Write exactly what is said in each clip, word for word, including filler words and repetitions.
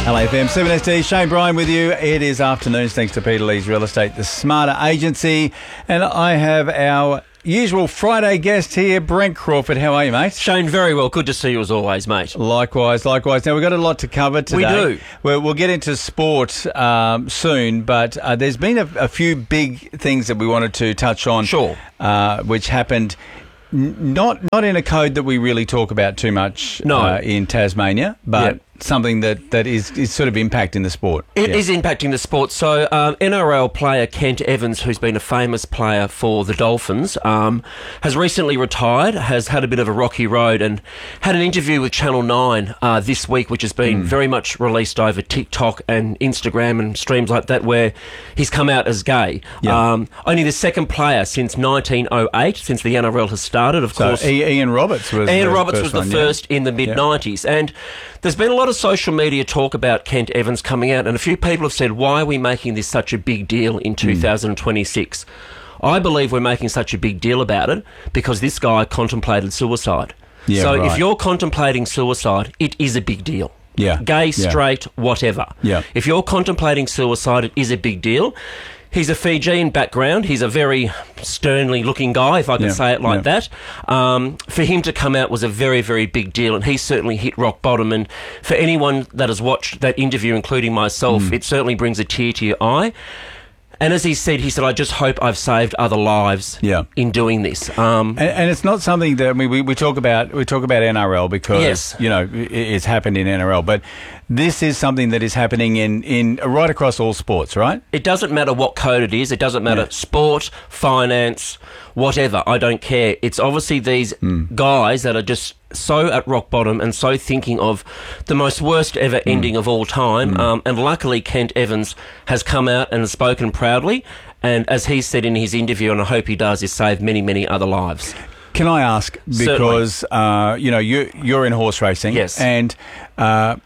L A F M seven S D, Shane Bryan with you. It is afternoons thanks to Peter Lee's Real Estate, the Smarter Agency. And I have our usual Friday guest here, Brent Crawford. How are you, mate? Shane, very well. Good to see you as always, mate. Likewise, likewise. Now, we've got a lot to cover today. We do. We'll, we'll get into sport um, soon, but uh, there's been a, a few big things that we wanted to touch on. Sure. Uh, which happened n- not not in a code that we really talk about too much No. uh, in Tasmania, but... Yep. something that, that is, is sort of impacting the sport. It yeah. is impacting the sport. So um, N R L player Kent Evans, who's been a famous player for the Dolphins, um, has recently retired, has had a bit of a rocky road, and had an interview with Channel nine uh, this week, which has been mm. very much released over TikTok and Instagram and streams like that, where he's come out as gay. Yeah. Um, only the second player since nineteen oh eight, since the N R L has started, of so course. Ian Roberts was Ian the Roberts first was the one, first yeah. in the mid nineties, and there's been a lot of social media talk about Kent Evans coming out, and a few people have said, why are we making this such a big deal in two thousand twenty-six? Mm. I believe we're making such a big deal about it because this guy contemplated suicide. Yeah, so right. if you're contemplating suicide, it is a big deal. Yeah. Gay, yeah. straight, whatever. Yeah. If you're contemplating suicide, it is a big deal. He's a Fijian background. He's a very sternly looking guy, if I can Yeah, say it like yeah. that. Um, for him to come out was a very, very big deal, and he certainly hit rock bottom. And for anyone that has watched that interview, including myself, Mm. it certainly brings a tear to your eye. And as he said, he said, I just hope I've saved other lives Yeah. in doing this. Um, And, and it's not something that I mean, we, we talk about. We talk about N R L because Yes. you know it, it's happened in N R L, but this is something that is happening in, in right across all sports, right? It doesn't matter what code it is. It doesn't matter Yeah. sport, finance, whatever. I don't care. It's obviously these Mm. guys that are just so at rock bottom and so thinking of the most worst ever Mm. ending of all time. Um, and luckily, Kent Evans has come out and spoken proudly. And as he said in his interview, and I hope he does, is save many, many other lives. Can I ask because uh, you know you you're in horse racing, Yes. and uh,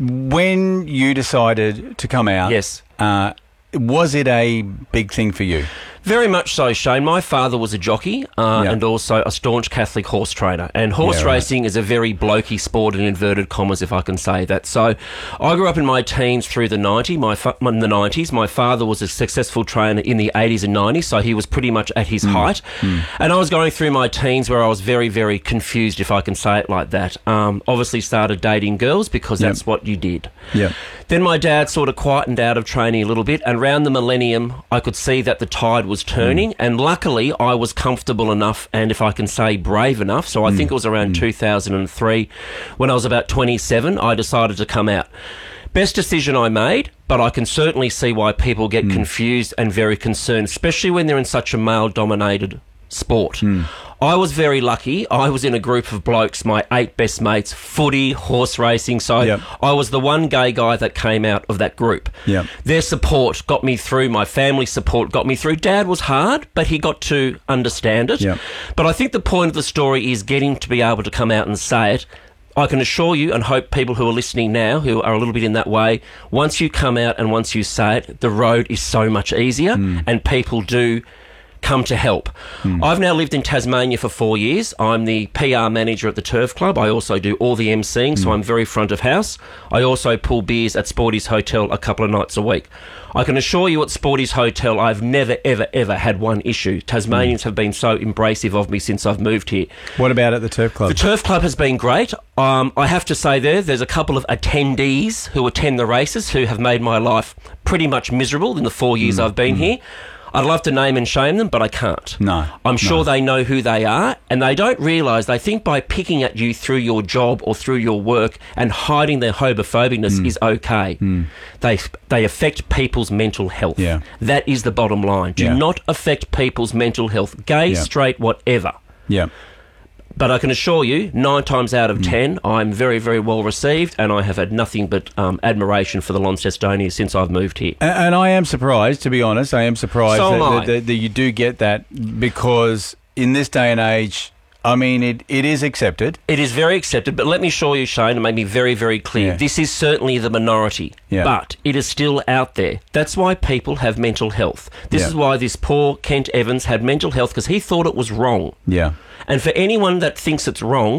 when you decided to come out, Yes. uh, was it a big thing for you? Very much so, Shane. My father was a jockey uh, Yeah. and also a staunch Catholic horse trainer. And horse Yeah, right. racing is a very blokey sport in inverted commas, if I can say that. So I grew up in my teens through the nineties. My fa- in the nineties, my father was a successful trainer in the eighties and nineties, so he was pretty much at his height. And I was going through my teens where I was very, very confused, if I can say it like that. Um, obviously started dating girls because Yep. that's what you did. Yeah. Then my dad sort of quietened out of training a little bit, and around the millennium, I could see that the tide was turning, and luckily I was comfortable enough, and if I can say brave enough, so I think it was around two thousand three, when I was about twenty-seven, I decided to come out. Best decision I made, but I can certainly see why people get confused and very concerned, especially when they're in such a male-dominated sport. I was very lucky. I was in a group of blokes, my eight best mates, footy, horse racing. So Yep. I was the one gay guy that came out of that group. Yep. Their support got me through. My family support got me through. Dad was hard, but he got to understand it. Yep. But I think the point of the story is getting to be able to come out and say it. I can assure you and hope people who are listening now, who are a little bit in that way, once you come out and once you say it, the road is so much easier and people do come to help. I've now lived in Tasmania for four years. I'm the P R manager at the Turf Club. I also do all the emceeing, so I'm very front of house. I also pull beers at Sporty's Hotel a couple of nights a week. I can assure you at Sporty's Hotel, I've never, ever, ever had one issue. Tasmanians have been so embracive of me since I've moved here. What about at the Turf Club? The Turf Club has been great. Um, I have to say there, there's a couple of attendees who attend the races who have made my life pretty much miserable in the four years I've been here. I'd love to name and shame them, but I can't. No, I'm sure no. they know who they are, and they don't realise, they think by picking at you through your job or through your work and hiding their homophobicness is okay. They they affect people's mental health. Yeah. That is the bottom line. Do Yeah. not affect people's mental health, gay, Yeah. straight, whatever. Yeah. But I can assure you, nine times out of ten, I'm very, very well received, and I have had nothing but um, admiration for the Launcestonians since I've moved here. And, and I am surprised, to be honest. I am surprised So that, am I. that, that, that you do get that because in this day and age, I mean, it, it is accepted. It is very accepted, but let me assure you, Shane, and make me very, very clear, Yeah. this is certainly the minority, Yeah. but it is still out there. That's why people have mental health. This Yeah. is why this poor Kent Evans had mental health, because he thought it was wrong. Yeah. And for anyone that thinks it's wrong,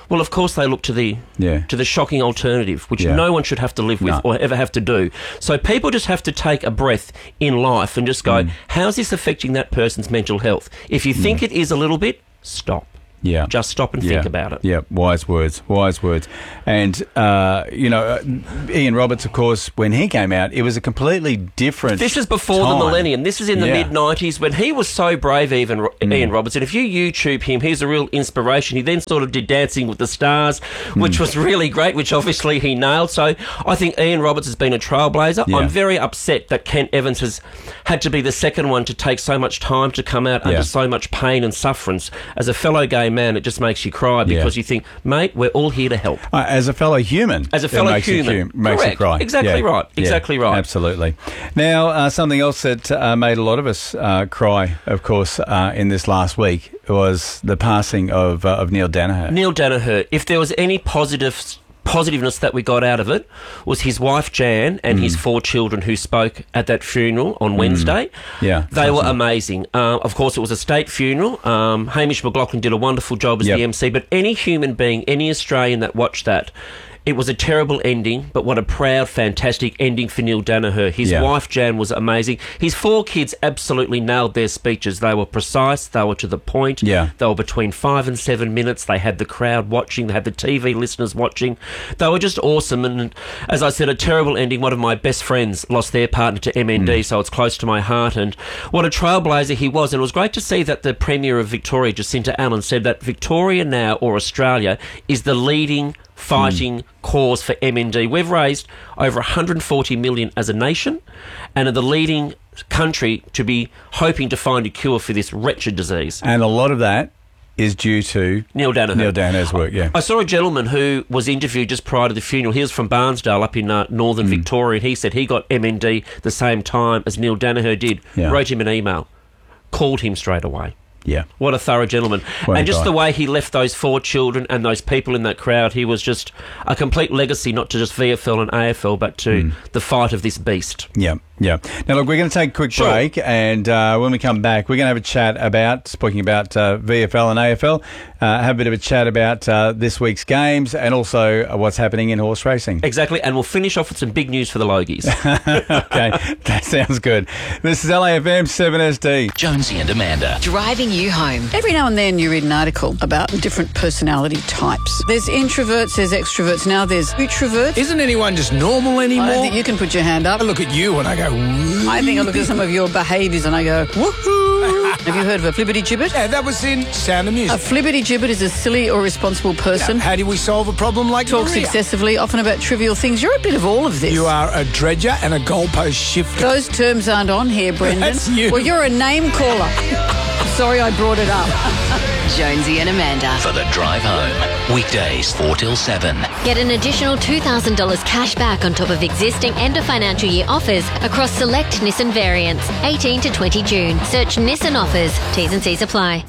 Well, of course they look to the Yeah. to the shocking alternative, which Yeah. no one should have to live with No. or ever have to do. So people just have to take a breath in life and just go, Mm. how's this affecting that person's mental health? If you think it is a little bit, stop. Yeah. Just stop and Yeah. think about it. Yeah, wise words, wise words. And, uh, you know, uh, Ian Roberts, of course, when he came out, it was a completely different This is before time. the millennium. This is in the Yeah. mid nineties when he was so brave, even Mm. Ian Roberts. And if you YouTube him, he's a real inspiration. He then sort of did Dancing with the Stars, which Mm. was really great, which obviously he nailed. So I think Ian Roberts has been a trailblazer. Yeah. I'm very upset that Kent Evans has had to be the second one to take so much time to come out Yeah. under so much pain and sufferance. As a fellow gay man, it just makes you cry because Yeah. you think, mate, we're all here to help. Uh, as a fellow human. As a it fellow makes you human. hu- makes you Correct. cry. Exactly Yeah. right. Yeah. Exactly right. Absolutely. Now, uh, something else that uh, made a lot of us uh, cry, of course, uh, in this last week was the passing of, uh, of Neil Danaher. Neil Danaher, if there was any positive positiveness that we got out of it, was his wife Jan and Mm. his four children who spoke at that funeral on Wednesday. Yeah, They were awesome. amazing. Uh, of course, it was a state funeral. Um, Hamish McLaughlin did a wonderful job as Yep. the M C, but any human being, any Australian that watched that, it was a terrible ending, but what a proud, fantastic ending for Neil Danaher. His Yeah. wife, Jan, was amazing. His four kids absolutely nailed their speeches. They were precise. They were to the point. Yeah. They were between five and seven minutes. They had the crowd watching. They had the T V listeners watching. They were just awesome. And as I said, a terrible ending. One of my best friends lost their partner to M N D, Mm. so it's close to my heart. And what a trailblazer he was. And it was great to see that the Premier of Victoria, Jacinta Allen, said that Victoria now, or Australia, is the leading fighting cause for M N D. We've raised over one hundred forty million as a nation and are the leading country to be hoping to find a cure for this wretched disease. And a lot of that is due to Neil Danaher. Neil Danaher's work, yeah. I saw a gentleman who was interviewed just prior to the funeral. He was from Barnsdale up in uh, northern Mm. Victoria, and he said he got M N D the same time as Neil Danaher did. Yeah. Wrote him an email, called him straight away. Yeah. What a thorough gentleman. What a and just guy. the way he left those four children and those people in that crowd, he was just a complete legacy, not to just V F L and A F L, but to Mm. the fight of this beast. Yeah, yeah. Now, look, we're going to take a quick Sure. break, and uh, when we come back, we're going to have a chat about, speaking about uh, V F L and A F L, uh, have a bit of a chat about uh, this week's games and also uh, what's happening in horse racing. Exactly, and we'll finish off with some big news for the Logies. Okay, that sounds good. This is L A F M seven S D. Jonesy and Amanda. Driving you home. Every now and then you read an article about different personality types. There's introverts, there's extroverts, now there's utroverts. Isn't anyone just normal anymore? I think you can put your hand up. I look at you and I go, "Woo." I think I look at some of your behaviours and I go, woohoo. Have you heard of a flibbity gibbet? Yeah, that was in Sound of A Music. flibbity gibbet is a silly or responsible person. How do we solve a problem like Talks Maria? excessively, often about trivial things. You're a bit of all of this. You are a dredger and a goalpost shifter. Those terms aren't on here, Brendan. That's you. Well, you're a name caller. Sorry I brought it up. Jonesy and Amanda. For the drive home. Weekdays four till seven. Get an additional two thousand dollars cash back on top of existing end of financial year offers across select Nissan variants. eighteen to twenty June. Search Nissan offers. T's and C's apply.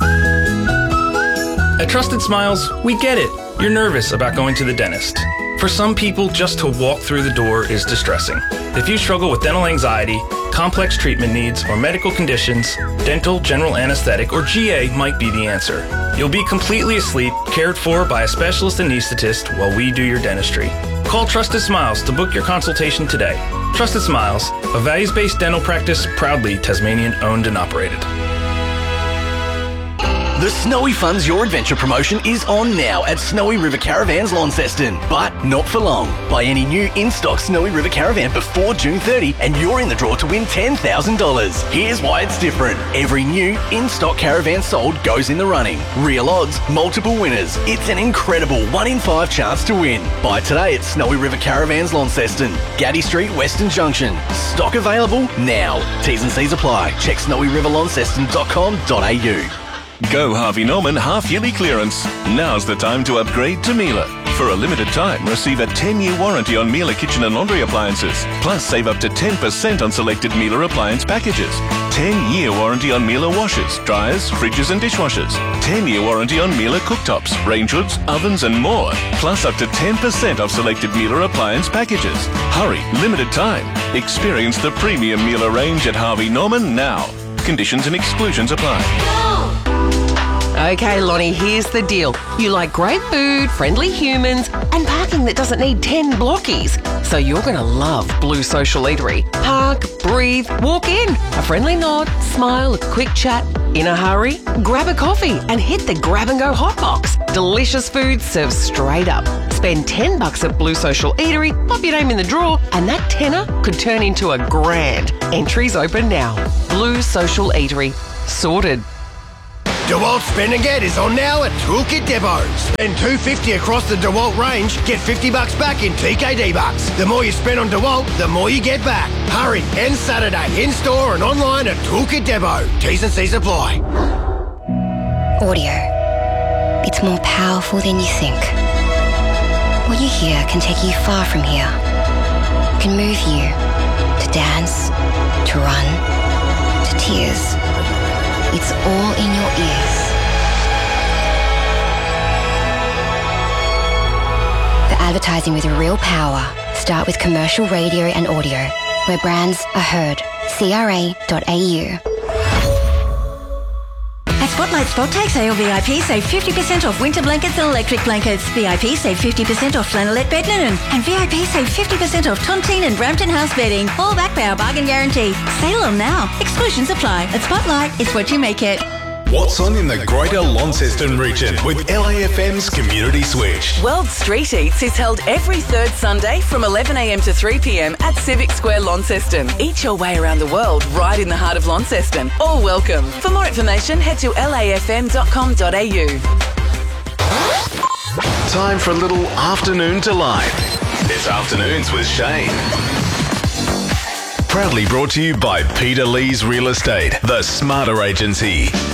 At Trusted Smiles, we get it. You're nervous about going to the dentist. For some people, just to walk through the door is distressing. If you struggle with dental anxiety, complex treatment needs, or medical conditions, dental, general anesthetic, or G A might be the answer. You'll be completely asleep, cared for by a specialist anesthetist while we do your dentistry. Call Trusted Smiles to book your consultation today. Trusted Smiles, a values-based dental practice proudly Tasmanian owned and operated. The Snowy Funds Your Adventure promotion is on now at Snowy River Caravans Launceston, but not for long. Buy any new in-stock Snowy River Caravan before June thirtieth and you're in the draw to win ten thousand dollars. Here's why it's different. Every new in-stock caravan sold goes in the running. Real odds, multiple winners. It's an incredible one in five chance to win. Buy today at Snowy River Caravans Launceston, Gaddy Street, Western Junction. Stock available now. T's and C's apply. Check snowy river launceston dot com dot a u. Go Harvey Norman half-yearly clearance. Now's the time to upgrade to Miele. For a limited time, receive a ten-year warranty on Miele kitchen and laundry appliances. Plus, save up to ten percent on selected Miele appliance packages. ten-year warranty on Miele washers, dryers, fridges and dishwashers. ten-year warranty on Miele cooktops, range hoods, ovens and more. Plus, up to ten percent off selected Miele appliance packages. Hurry, limited time. Experience the premium Miele range at Harvey Norman now. Conditions and exclusions apply. Okay, Lonnie, here's the deal. You like great food, friendly humans, and parking that doesn't need ten blockies. So you're going to love Blue Social Eatery. Park, breathe, walk in. A friendly nod, smile, a quick chat. In a hurry? Grab a coffee and hit the grab and go hot box. Delicious food served straight up. Spend ten bucks at Blue Social Eatery, pop your name in the draw, and that tenner could turn into a grand. Entries open now. Blue Social Eatery. Sorted. DeWalt Spend and Get is on now at Toolkit Depots. Spend two dollars fifty across the DeWalt range, get fifty bucks back in T K D bucks. The more you spend on DeWalt, the more you get back. Hurry, end Saturday, in-store and online at Toolkit Depot. T's and C's apply. Audio. It's more powerful than you think. What you hear can take you far from here. It can move you to dance, to run, to tears. It's all in your ears. The advertising with real power. Start with commercial radio and audio, where brands are heard. C R A dot A U. At Spotlight Spot Take Sale, V I P save fifty percent off winter blankets and electric blankets. V I P save fifty percent off flannelette bed linen. And V I P save fifty percent off Tontine and Brampton House bedding. All backed by our bargain guarantee. Sale on now. Exclusions apply. At Spotlight, it's what you make it. What's on in the Greater Launceston region with L A F M's Community Switch? World Street Eats is held every third Sunday from eleven a m to three p m at Civic Square, Launceston. Eat your way around the world right in the heart of Launceston. All welcome. For more information, head to L A F M dot com dot A U. Time for a little afternoon delight. It's Afternoons with Shane. Proudly brought to you by Peter Lee's Real Estate, the Smarter Agency.